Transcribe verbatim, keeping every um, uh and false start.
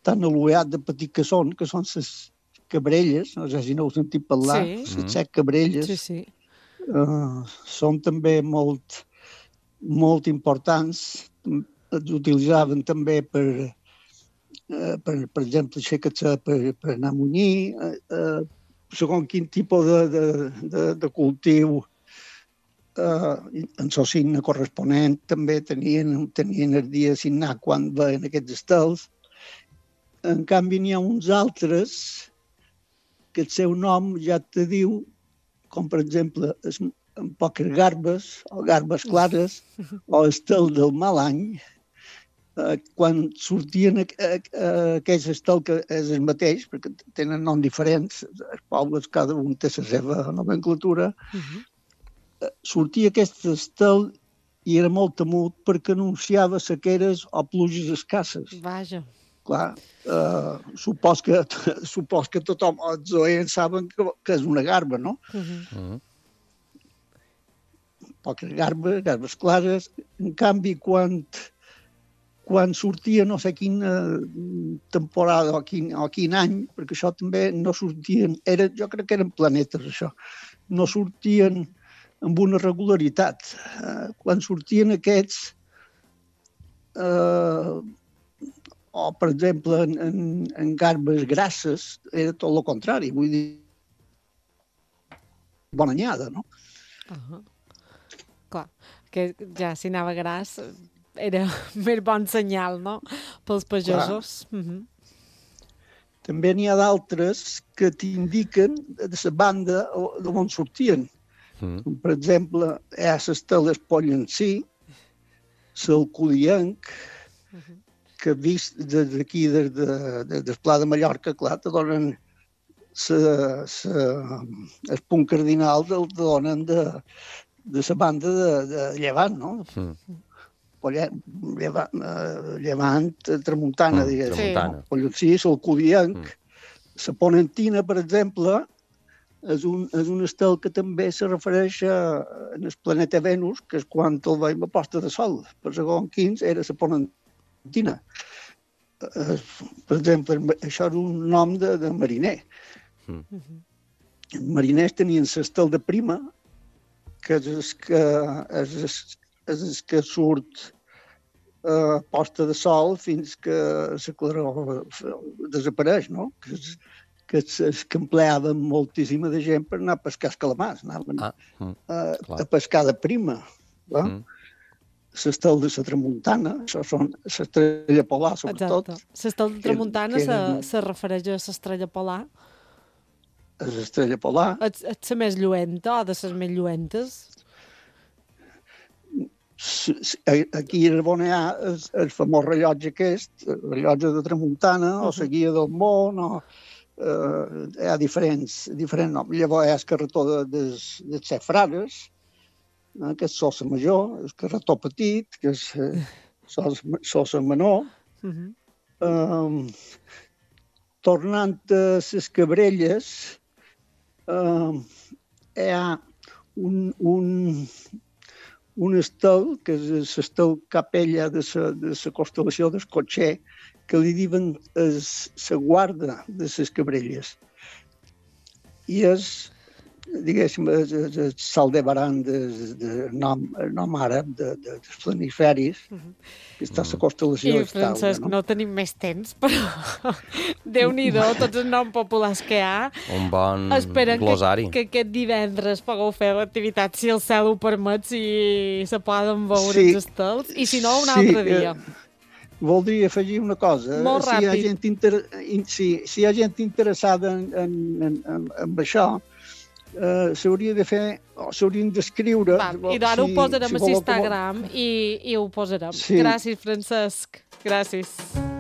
tan alueat de petit que són, que són les cabrelles, no sé si no heu sentit parlar, Sí. les set cabrelles, Sí, sí. uh, són també molt, molt importants. Els utilitzaven també per, uh, per, per exemple, aixecar-se per, per anar a munyir, uh, uh, segons quin tipus de, de, de, de cultiu uh, en el signe corresponent també tenien, tenien el dia assignat quan veien aquests estels. En canvi, n'hi ha uns altres que el seu nom ja te diu, com per exemple es, en poques garbes o garbes clares o estel del mal any, eh, quan sortien a, a, a aquells estel que és el mateix, perquè tenen noms diferents, els pobles cada un té la seva nomenclatura, uh-huh. eh, sortia aquest estel i era molt temut perquè anunciava sequeres o pluges escasses. Vaja. Clar, eh, supos, que, supos que tothom, els oients saben que, que és una garba, no? Uh-huh. Uh-huh. Poques garbes, garbes clares. En canvi, quan, quan sortia no sé quina temporada o quin, o quin any, perquè això també no sortien, era, jo crec que eren planetes, això, no sortien amb una regularitat. Eh, quan sortien aquests, eh, o, per exemple, en, en, en garbes grasses, era tot el contrari. Vull dir, bona anyada, no? Uh-huh. Clar, que ja si anava gras era més bon senyal, no?, pels pagesos. Uh-huh. També n'hi ha d'altres que t'indiquen de la banda d'on sortien. Mm. Per exemple, hi ha l'estel Espollencí, l'Alcudienc, uh-huh. que vist des d'aquí, des, de, des del Pla de Mallorca, clar, te donen sa, sa, el punt cardinal te donen de, de la banda de, de Llevant, no? Mm. Llevant, llevant, tramuntana, mm, diguéssim. Tramuntana. Pollencí, l'Alcudienc. Mm. La Ponentina, per exemple, és un, és un estel que també se refereix a, a el planeta Venus, que és quan el veiem a posta de sol. Per segon quins era la Ponentina. Tina. Uh, per exemple, això és un nom de, de mariner. Mm. Els mariners tenien l'estel de prima, que és el que, és, és el que surt a uh, posta de sol fins que la claror desapareix, no? Que és, que és, és que empleaven moltíssima de gent per anar a pescar els calamars. Anaven ah, mm, uh, a pescar de prima. Mm. L'estel de la tramuntana, això són l'estrella polar, sobretot. L'estel de tramuntana se, se refereix a l'estrella polar? A l'estrella polar. És, és la més lluenta o de les més lluentes? Aquí a on hi ha el, el famós rellotge aquest, el rellotge de tramuntana, uh-huh. o la guia del món, o eh, hi ha diferents, diferents noms. Llavors hi ha el carretó de, de, de set frares, que és Sosa Major, el carretó petit, que és eh, Sosa Menor. Uh-huh. Um, tornant a les cabrelles, um, hi ha un, un, un estel, que és l'estel capella de la constel·lació del Cotxer, que li diuen la guarda de les cabrelles. I és, diguéssim, el Saldebaran de, de nom, nom àrab de, de, dels planiferis, uh-huh. que està a la constel·lació. I, Francesc, no? no tenim més temps, però Déu-n'hi-do, tots els noms populars que hi ha. Un bon Esperen glosari. Que, que aquest divendres pugueu fer l'activitat, si el cel ho permet, si se poden veure sí. els estels, i si no, un sí, altre dia. Eh, voldria afegir una cosa. Molt si ràpid. Hi ha gent inter... si, si hi ha gent interessada en, en, en, en, en això, Uh, s'hauria de fer, o s'haurien d'escriure... I ara si, ho posarem si a Instagram com... i, i ho posarem. Sí. Gràcies, Francesc. Gràcies.